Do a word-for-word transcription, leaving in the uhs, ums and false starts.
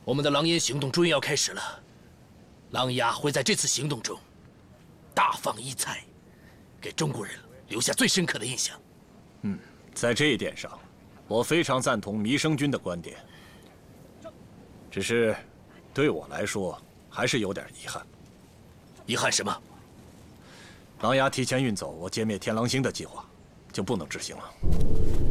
我们的狼烟行动终于要开始了，狼牙会在这次行动中大放异彩，给中国人留下最深刻的印象。 嗯，在这一点上，我非常赞同弥生君的观点。只是，对我来说，还是有点遗憾。 遗憾什么？ 狼牙提前运走我歼灭天狼星的计划，就不能执行了。